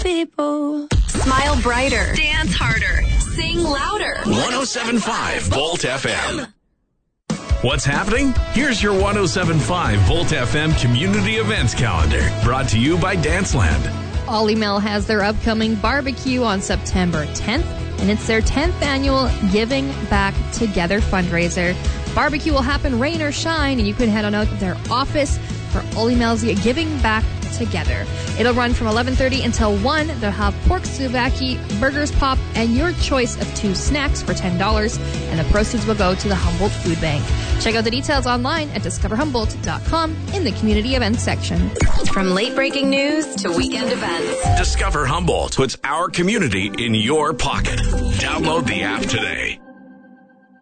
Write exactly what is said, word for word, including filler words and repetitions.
people. Smile brighter. Dance harder. Sing louder. one oh seven point five Volt F M. What's happening? Here's your one oh seven point five Volt F M community events calendar, brought to you by Danceland. Ollie Mill has their upcoming barbecue on September tenth, and it's their tenth annual Giving Back Together fundraiser. Barbecue will happen rain or shine, and you can head on out to their office for Ollie Mill's Giving Back Together. It'll run from eleven thirty until one. They'll have pork souvlaki, burgers pop, and your choice of two snacks for ten dollars, and the proceeds will go to the Humboldt Food Bank. Check out the details online at discover humboldt dot com in the community events section. From late-breaking news to weekend events, Discover Humboldt puts our community in your pocket. Download the app today.